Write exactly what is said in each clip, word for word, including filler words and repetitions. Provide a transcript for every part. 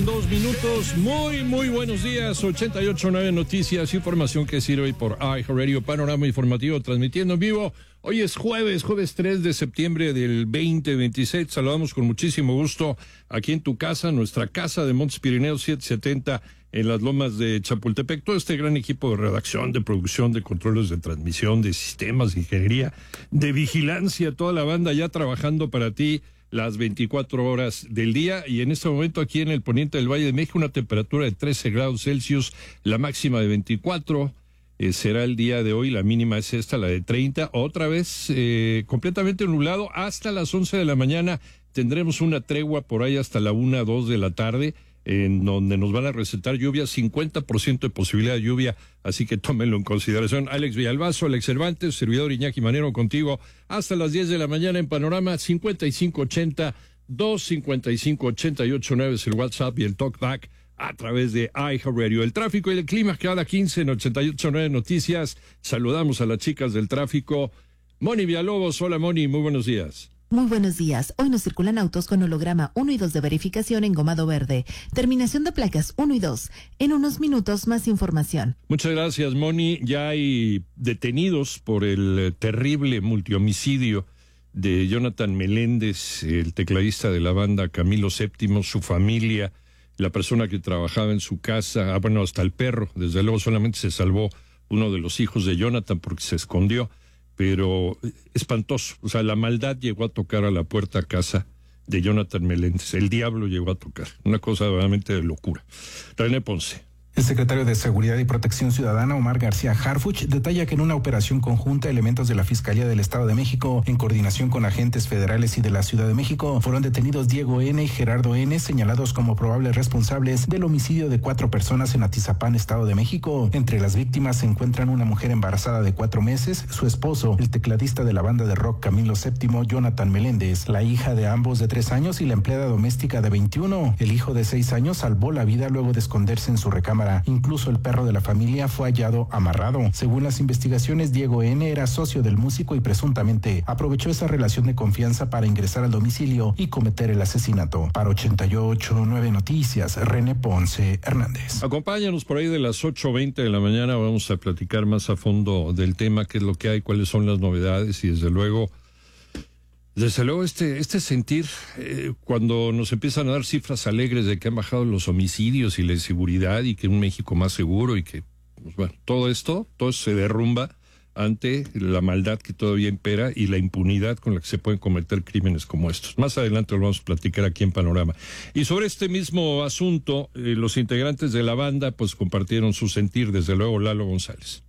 con dos minutos. Muy, muy buenos días. ochenta y ocho punto nueve Noticias, información que sirve por iHeartRadio, panorama informativo transmitiendo en vivo. Hoy es jueves, jueves tres de septiembre del veinte veintiséis. Saludamos con muchísimo gusto aquí en tu casa, nuestra casa de Montes Pirineos setecientos setenta en las lomas de Chapultepec. Todo este gran equipo de redacción, de producción, de controles de transmisión, de sistemas, de ingeniería, de vigilancia, toda la banda ya trabajando para ti las veinticuatro horas del día. Y en este momento aquí en el poniente del Valle de México una temperatura de trece grados Celsius, la máxima de veinticuatro. Eh, será el día de hoy, la mínima es esta, la de treinta, otra vez eh, completamente nublado hasta las once de la mañana. Tendremos una tregua por ahí hasta la una, dos de la tarde, en donde nos van a recetar lluvia, cincuenta por ciento de posibilidad de lluvia, así que tómenlo en consideración. Alex Villalbazo, Alex Cervantes, servidor Iñaki Manero contigo hasta las diez de la mañana en Panorama. Cincuenta y cinco ochenta, dos cincuenta y cinco ochenta y ocho nueve es el WhatsApp y el Talkback a través de iHeartRadio. El tráfico y el clima cada quince en ochenta y ocho nueve Noticias. Saludamos a las chicas del tráfico. Moni Villalobos, hola Moni, muy buenos días. Muy buenos días. Hoy nos circulan autos con holograma uno y dos de verificación en gomado verde. Terminación de placas uno y dos. En unos minutos más información. Muchas gracias, Moni. Ya hay detenidos por el terrible multihomicidio de Jonathan Meléndez, el tecladista de la banda Camilo séptimo, su familia, la persona que trabajaba en su casa, ah, bueno, hasta el perro. Desde luego solamente se salvó uno de los hijos de Jonathan porque se escondió. Pero espantoso, o sea, la maldad llegó a tocar a la puerta a casa de Jonathan Meléndez, el diablo llegó a tocar, una cosa realmente de locura. René Ponce. El secretario de Seguridad y Protección Ciudadana, Omar García Harfuch, detalla que en una operación conjunta, elementos de la Fiscalía del Estado de México, en coordinación con agentes federales y de la Ciudad de México, fueron detenidos Diego N. y Gerardo N., señalados como probables responsables del homicidio de cuatro personas en Atizapán, Estado de México. Entre las víctimas se encuentran una mujer embarazada de cuatro meses, su esposo, el tecladista de la banda de rock Camilo séptimo, Jonathan Meléndez, la hija de ambos de tres años y la empleada doméstica de veintiuno. El hijo de seis años salvó la vida luego de esconderse en su recámara. Incluso el perro de la familia fue hallado amarrado. Según las investigaciones, Diego N. era socio del músico y presuntamente aprovechó esa relación de confianza para ingresar al domicilio y cometer el asesinato. Para ochenta y ocho punto nueve Noticias, René Ponce Hernández. Acompáñanos por ahí de las ocho veinte de la mañana. Vamos a platicar más a fondo del tema, qué es lo que hay, cuáles son las novedades y desde luego Desde luego este este sentir eh, cuando nos empiezan a dar cifras alegres de que han bajado los homicidios y la inseguridad y que un México más seguro y que, pues bueno, todo esto, todo eso se derrumba ante la maldad que todavía impera y la impunidad con la que se pueden cometer crímenes como estos. Más adelante lo vamos a platicar aquí en Panorama. Y sobre este mismo asunto, eh, los integrantes de la banda pues compartieron su sentir, desde luego Lalo González.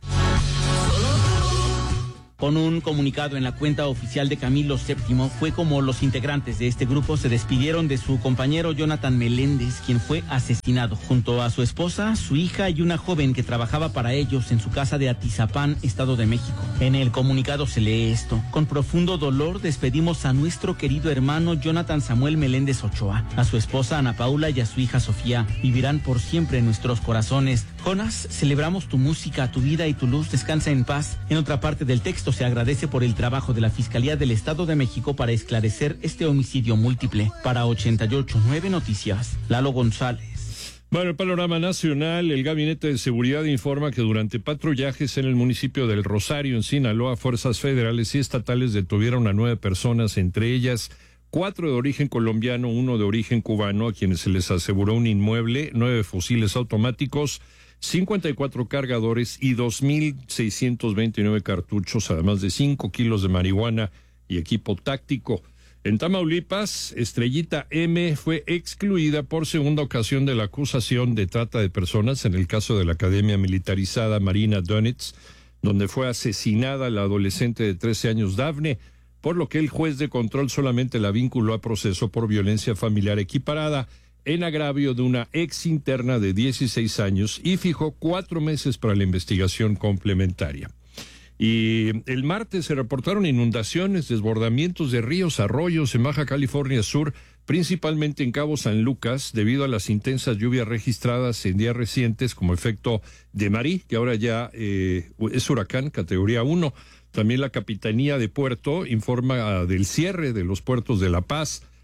Con un comunicado en la cuenta oficial de Camilo séptimo, fue como los integrantes de este grupo se despidieron de su compañero Jonathan Meléndez, quien fue asesinado, junto a su esposa, su hija y una joven que trabajaba para ellos en su casa de Atizapán, Estado de México. En el comunicado se lee esto: con profundo dolor despedimos a nuestro querido hermano Jonathan Samuel Meléndez Ochoa, a su esposa Ana Paula y a su hija Sofía. Vivirán por siempre en nuestros corazones. Jonas, celebramos tu música, tu vida y tu luz. Descansa en paz. En otra parte del texto se agradece por el trabajo de la Fiscalía del Estado de México para esclarecer este homicidio múltiple. Para ochenta y ocho punto nueve Noticias, Lalo González. Bueno, el panorama nacional, el Gabinete de Seguridad informa que durante patrullajes en el municipio del Rosario, en Sinaloa, fuerzas federales y estatales detuvieron a nueve personas, entre ellas cuatro de origen colombiano, uno de origen cubano, a quienes se les aseguró un inmueble, nueve fusiles automáticos, cincuenta y cuatro cargadores y dos mil seiscientos veintinueve cartuchos, además de cinco kilos de marihuana y equipo táctico. En Tamaulipas, Estrellita M fue excluida por segunda ocasión de la acusación de trata de personas en el caso de la Academia Militarizada Marina Donetsk, donde fue asesinada la adolescente de trece años Dafne, por lo que el juez de control solamente la vinculó a proceso por violencia familiar equiparada en agravio de una ex interna de dieciséis años y fijó cuatro meses para la investigación complementaria. Y el martes se reportaron inundaciones, desbordamientos de ríos, arroyos en Baja California Sur, principalmente en Cabo San Lucas, debido a las intensas lluvias registradas en días recientes como efecto de Marí, que ahora ya eh, es huracán categoría uno. También la Capitanía de Puerto informa del cierre de los puertos de La Paz,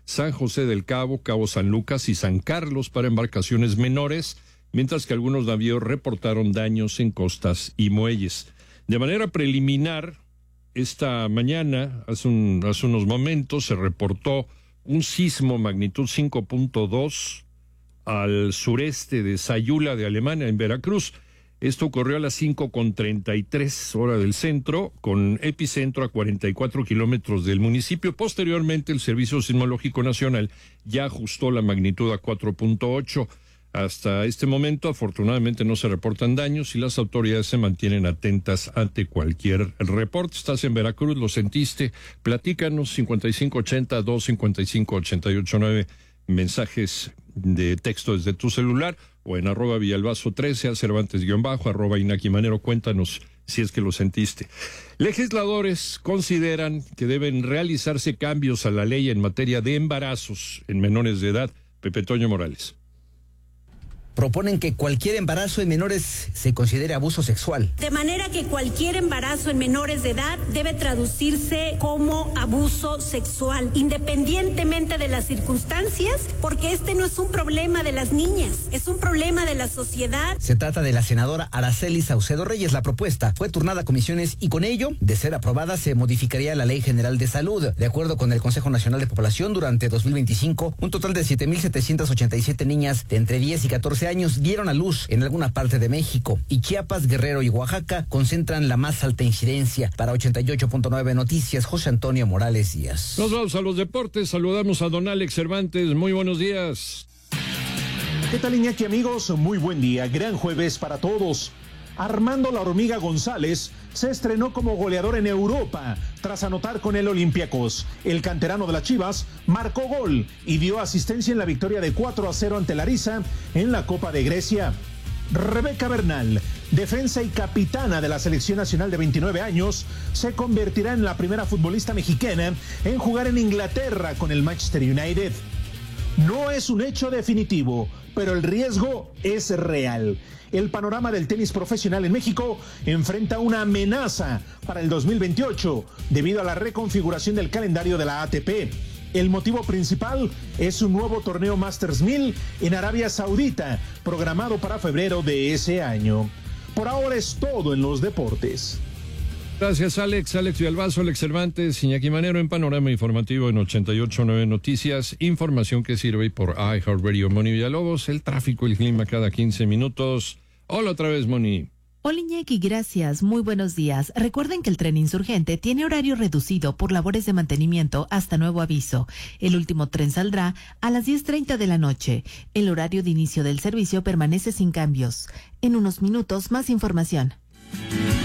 San José del Cabo, Cabo San Lucas y San Carlos para embarcaciones menores, mientras que algunos navíos reportaron daños en costas y muelles. De manera preliminar, esta mañana, hace, un, hace unos momentos, se reportó un sismo magnitud cinco punto dos al sureste de Sayula de Alemania, en Veracruz. Esto ocurrió a las cinco con treinta y tres hora del centro, con epicentro a cuarenta y cuatro kilómetros del municipio. Posteriormente, el Servicio Sismológico Nacional ya ajustó la magnitud a cuatro punto ocho. Hasta este momento, afortunadamente, no se reportan daños y las autoridades se mantienen atentas ante cualquier reporte. Estás en Veracruz, lo sentiste, platícanos, cincuenta y cinco ochenta, dos cincuenta y cinco ochenta y ocho nueve, mensajes de texto desde tu celular o en arroba Villalbazo trece, a Cervantes guión bajo, arroba Inaki Manero, cuéntanos si es que lo sentiste. Legisladores consideran que deben realizarse cambios a la ley en materia de embarazos en menores de edad. Pepe Toño Morales. Proponen que cualquier embarazo en menores se considere abuso sexual. De manera que cualquier embarazo en menores de edad debe traducirse como abuso sexual, independientemente de las circunstancias, porque este no es un problema de las niñas, es un problema de la sociedad. Se trata de la senadora Araceli Saucedo Reyes. La propuesta fue turnada a comisiones y con ello, de ser aprobada, se modificaría la Ley General de Salud. De acuerdo con el Consejo Nacional de Población, durante dos mil veinticinco, un total de siete mil setecientas ochenta y siete niñas de entre diez y catorce años dieron a luz en alguna parte de México, y Chiapas, Guerrero y Oaxaca concentran la más alta incidencia. Para ochenta y ocho punto nueve Noticias, José Antonio Morales Díaz. Nos vamos a los deportes, saludamos a don Alex Cervantes, muy buenos días. ¿Qué tal, Iñaki, amigos? Muy buen día, gran jueves para todos. Armando La Hormiga González se estrenó como goleador en Europa tras anotar con el Olympiacos. El canterano de las Chivas marcó gol y dio asistencia en la victoria de cuatro a cero ante Larissa en la Copa de Grecia. Rebeca Bernal, defensa y capitana de la selección nacional de veintinueve años, se convertirá en la primera futbolista mexicana en jugar en Inglaterra con el Manchester United. No es un hecho definitivo, pero el riesgo es real. El panorama del tenis profesional en México enfrenta una amenaza para el dos mil veintiocho debido a la reconfiguración del calendario de la A T P. El motivo principal es un nuevo torneo Masters mil en Arabia Saudita, programado para febrero de ese año. Por ahora es todo en los deportes. Gracias, Alex. Alex Villalbazo, Alex Cervantes, Iñaki Manero en Panorama Informativo en ochenta y ocho punto nueve Noticias. Información que sirve por iHeartRadio. Moni Villalobos, el tráfico y el clima cada quince minutos. Hola otra vez, Moni. Hola, Iñaki, gracias. Muy buenos días. Recuerden que el tren Insurgente tiene horario reducido por labores de mantenimiento hasta nuevo aviso. El último tren saldrá a las diez treinta de la noche. El horario de inicio del servicio permanece sin cambios. En unos minutos, más información.